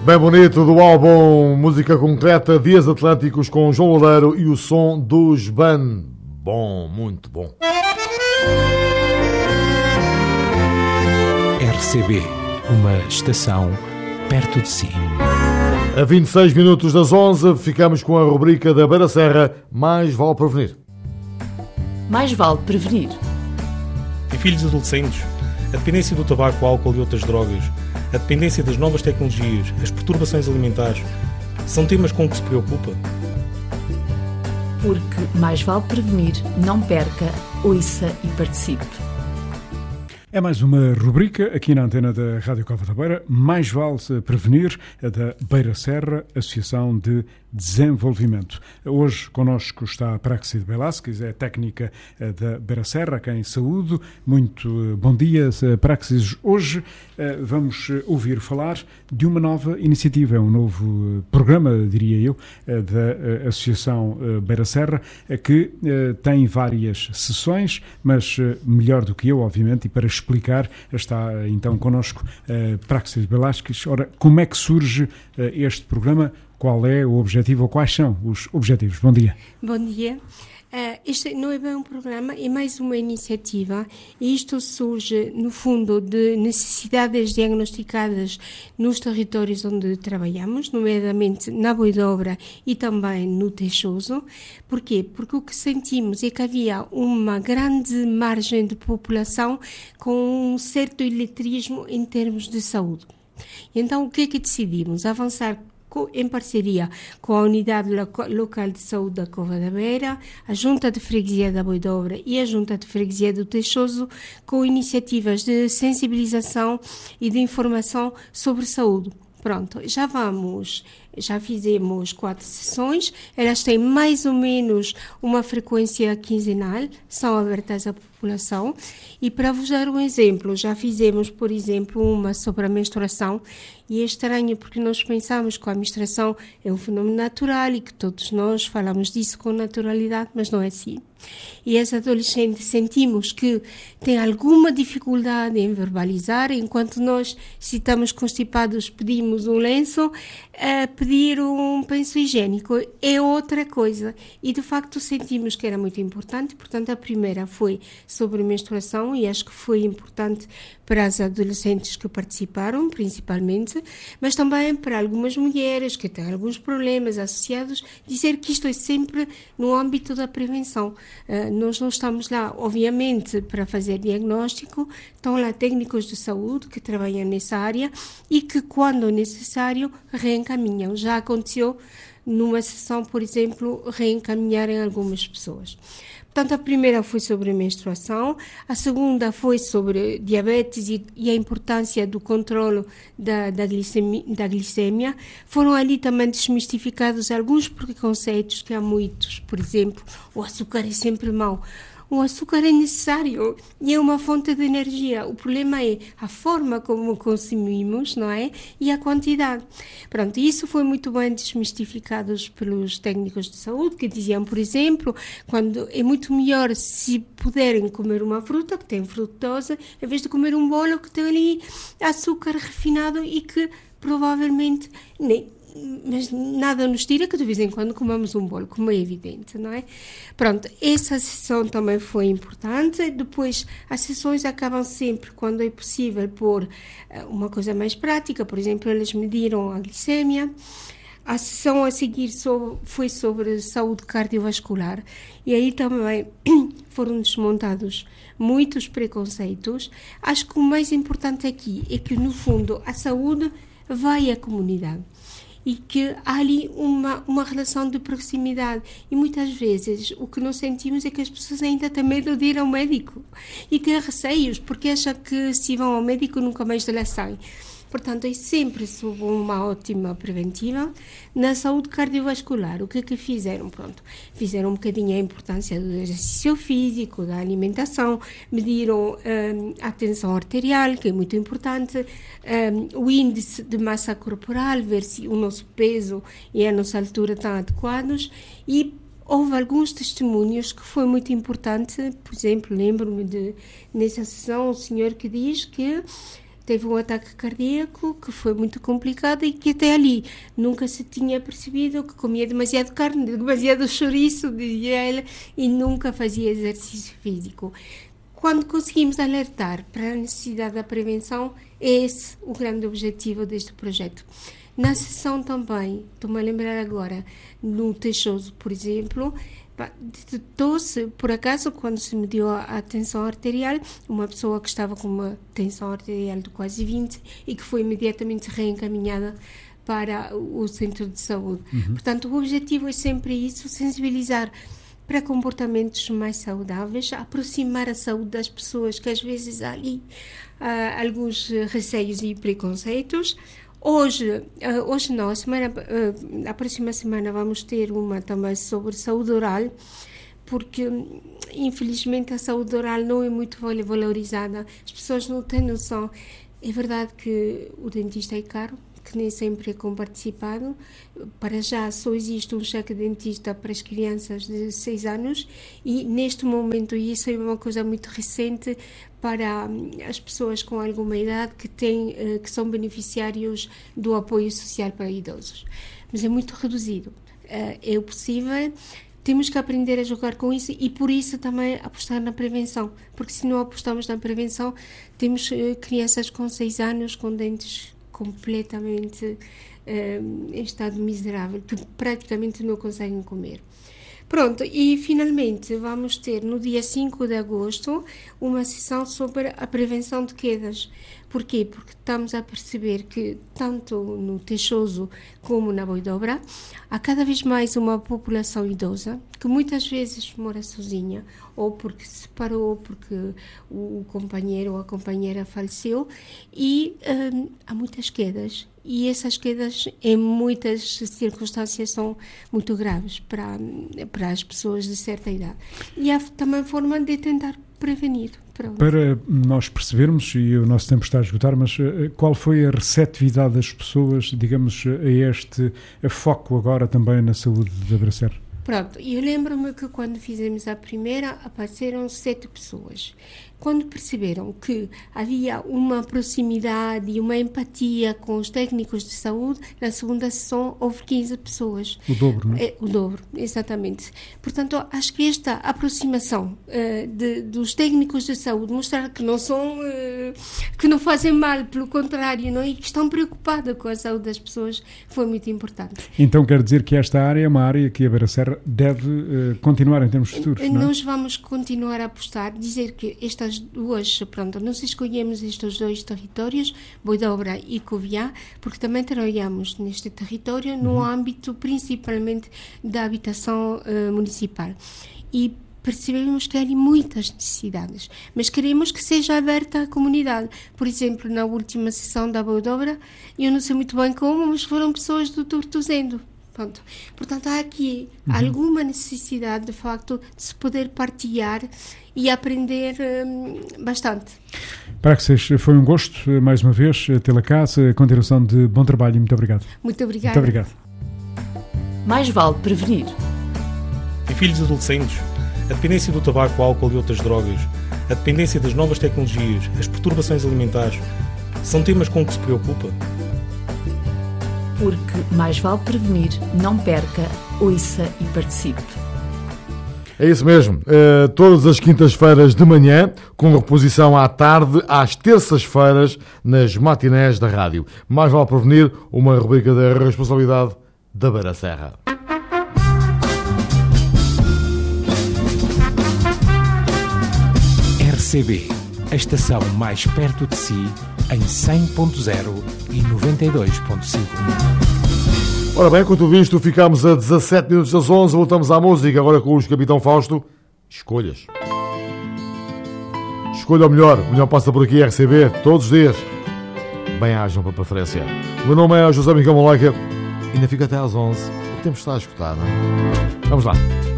Bem bonito do álbum Música Concreta, Dias Atlânticos com João Loureiro e o som dos Ban. Bom, muito bom. RCB, uma estação perto de si. A 26 minutos das 11, ficamos com a rubrica da Beira Serra, Mais Vale Prevenir. Mais vale prevenir. Em filhos adolescentes, a dependência do tabaco, álcool e outras drogas, a dependência das novas tecnologias, as perturbações alimentares, são temas com que se preocupa? Porque mais vale prevenir, não perca, ouça e participe. É mais uma rubrica aqui na antena da Rádio Cova da Beira, Mais Vale Prevenir, da Beira Serra, Associação de Desenvolvimento. Hoje connosco está a Praxis Velasquez, é técnica da Beira Serra, aqui em Saúde. Muito bom dia, Praxis. Hoje vamos ouvir falar de uma nova iniciativa, um novo programa, diria eu, da Associação Beira Serra, que tem várias sessões, mas melhor do que eu, obviamente, e para explicar, está então connosco Praxis Velasquez. Ora, como é que surge este programa? Qual é o objetivo ou quais são os objetivos? Bom dia. Bom dia. Este não é bem um programa, é mais uma iniciativa, e isto surge, no fundo, de necessidades diagnosticadas nos territórios onde trabalhamos, nomeadamente na Boidobra e também no Teixoso. Porquê? Porque o que sentimos é que havia uma grande margem de população com um certo iletrismo em termos de saúde. Então, o que é que decidimos? Avançar em parceria com a Unidade Local de Saúde da Cova da Beira, a Junta de Freguesia da Boidobra e a Junta de Freguesia do Teixoso, com iniciativas de sensibilização e de informação sobre saúde. Pronto, já fizemos 4 sessões, elas têm mais ou menos uma frequência quinzenal, são abertas à população. E para vos dar um exemplo, já fizemos, por exemplo, uma sobre a menstruação, e é estranho porque nós pensamos que a menstruação é um fenómeno natural e que todos nós falamos disso com naturalidade, mas não é assim. E as adolescentes sentimos que têm alguma dificuldade em verbalizar, enquanto nós, se estamos constipados, pedimos um lenço, pedir um penso higiênico é outra coisa. E de facto sentimos que era muito importante. Portanto, a primeira foi sobre menstruação, e acho que foi importante para as adolescentes que participaram, principalmente, mas também para algumas mulheres que têm alguns problemas associados, dizer que isto é sempre no âmbito da prevenção. Nós não estamos lá, obviamente, para fazer diagnóstico, estão lá técnicos de saúde que trabalham nessa área e que, quando necessário, reencaminham. Já aconteceu numa sessão, por exemplo, reencaminharem algumas pessoas. Portanto, a primeira foi sobre a menstruação, a segunda foi sobre diabetes e a importância do controlo da glicemia. Foram ali também desmistificados alguns preconceitos que há muitos. Por exemplo, o açúcar é sempre mau. O açúcar é necessário e é uma fonte de energia. O problema é a forma como consumimos, não é? E a quantidade. Pronto, isso foi muito bem desmistificado pelos técnicos de saúde, que diziam, por exemplo, quando é muito melhor se puderem comer uma fruta que tem frutose, em vez de comer um bolo que tem ali açúcar refinado e que provavelmente mas nada nos tira que de vez em quando comamos um bolo, como é evidente, não é? Pronto, essa sessão também foi importante. Depois, as sessões acabam sempre, quando é possível, por uma coisa mais prática. Por exemplo, eles mediram a glicemia. A sessão a seguir foi sobre saúde cardiovascular, e aí também foram desmontados muitos preconceitos. Acho que o mais importante aqui é que, no fundo, a saúde vai à comunidade e que há ali uma relação de proximidade, e muitas vezes o que nós sentimos é que as pessoas ainda têm medo de ir ao médico e têm receios porque acham que se vão ao médico nunca mais de lá saem. Portanto, é sempre sob uma ótima preventiva. Na saúde cardiovascular, o que é que fizeram? Pronto, fizeram um bocadinho a importância do exercício físico, da alimentação, mediram a tensão arterial, que é muito importante, o índice de massa corporal, ver se o nosso peso e a nossa altura estão adequados, e houve alguns testemunhos que foi muito importante. Por exemplo, lembro-me nessa sessão, um senhor que diz que teve um ataque cardíaco que foi muito complicado e que até ali nunca se tinha percebido que comia demasiado carne, demasiado chouriço, dizia ela, e nunca fazia exercício físico. Quando conseguimos alertar para a necessidade da prevenção, é esse o grande objetivo deste projeto. Na sessão também, estou-me a lembrar agora, no Teixoso, por exemplo, detectou-se, por acaso, quando se mediu a tensão arterial, uma pessoa que estava com uma tensão arterial de quase 20 e que foi imediatamente reencaminhada para o centro de saúde. Portanto, o objetivo é sempre isso, sensibilizar para comportamentos mais saudáveis, aproximar a saúde das pessoas, que às vezes há ali alguns receios e preconceitos. Hoje não, a próxima semana vamos ter uma também sobre saúde oral, porque infelizmente a saúde oral não é muito valorizada, as pessoas não têm noção. É verdade que o dentista é caro, que nem sempre é comparticipado. Para já só existe um cheque dentista para as crianças de 6 anos e neste momento, e isso é uma coisa muito recente, para as pessoas com alguma idade que são beneficiários do apoio social para idosos. Mas é muito reduzido. É o possível. Temos que aprender a jogar com isso e por isso também apostar na prevenção, porque se não apostamos na prevenção, temos crianças com 6 anos com dentes completamente em estado miserável, que praticamente não conseguem comer. Pronto, e finalmente vamos ter no dia 5 de agosto uma sessão sobre a prevenção de quedas. Porquê? Porque estamos a perceber que tanto no Teixoso como na Boidobra há cada vez mais uma população idosa que muitas vezes mora sozinha ou porque se separou, ou porque o companheiro ou a companheira faleceu e há muitas quedas. E essas quedas, em muitas circunstâncias, são muito graves para as pessoas de certa idade. E há também forma de tentar prevenir. Pronto. Para nós percebermos, e o nosso tempo está a esgotar, mas qual foi a receptividade das pessoas, digamos, a este foco agora também na saúde da Beira Serra? Pronto, eu lembro-me que quando fizemos a primeira, apareceram 7 pessoas. Quando perceberam que havia uma proximidade e uma empatia com os técnicos de saúde, na segunda sessão houve 15 pessoas. O dobro, não é? O dobro, exatamente. Portanto, acho que esta aproximação dos técnicos de saúde, mostrar que não são, que não fazem mal, pelo contrário, não é? E que estão preocupados com a saúde das pessoas, foi muito importante. Então quer dizer que esta área é uma área que a Beira Serra deve continuar em termos futuros, não é? Nós vamos continuar a apostar, dizer que estas duas, pronto, nós escolhemos estes 2 territórios, Boidobra e Covilhã, porque também trabalhamos neste território no âmbito principalmente da habitação municipal. E percebemos que há ali muitas necessidades, mas queremos que seja aberta à comunidade. Por exemplo, na última sessão da Boidobra, eu não sei muito bem como, mas foram pessoas do Tortozendo. Pronto. Portanto, há aqui alguma necessidade, de facto, de se poder partilhar e aprender bastante. Para que seja, foi um gosto, mais uma vez, tê-la cá. A continuação de bom trabalho e muito obrigado. Muito obrigada. Muito obrigado. Mais vale prevenir. Em filhos adolescentes, a dependência do tabaco, álcool e outras drogas, a dependência das novas tecnologias, as perturbações alimentares, são temas com que se preocupa? Porque mais vale prevenir, não perca, ouça e participe. É isso mesmo. Todas as quintas-feiras de manhã, com reposição à tarde, às terças-feiras, nas matinés da rádio. Mais vale prevenir, uma rubrica da responsabilidade da Beira Serra. RCB, a estação mais perto de si, em 100.0 e 92.5. Ora bem, com tudo isto, ficamos a 17 minutos das 11, voltamos à música, agora com os Capitão Fausto. Escolhas. Escolha o melhor passa por aqui, RCB, todos os dias. Bem-ajam para preferência. O meu nome é José Miguel Moleca, ainda fica até às 11, o tempo está a escutar, não é? Vamos lá.